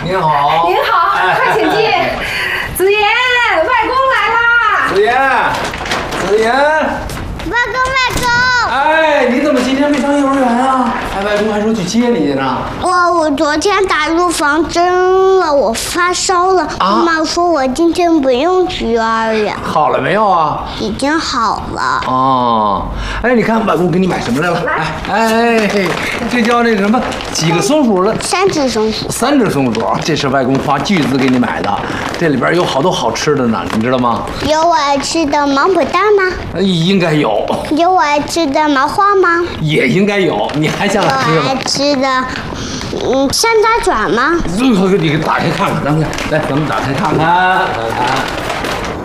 您好。 您好，快请进。子言，外公来啦！ 子言，子言。 外公。 哎，你怎么今天没上幼儿园啊？哎，外公还说去接你呢。 我昨天打预防针了，我发烧了。妈妈说我今天不用去幼儿园。 好了没有啊？ 已经好了。 哦，哎，你看外公给你买什么来了？哎，这叫那个什么几个松鼠了 ？3只松鼠。 3只松鼠，这是外公花巨资给你买的，这里边有好多好吃的呢，你知道吗？ 有我爱吃的芒果蛋吗？ 应该有。 有我爱吃的麻花吗？ 也应该有。你还想吃什么？ 我爱吃的，山楂卷吗？ 你给打开看看，来，咱们打开看看。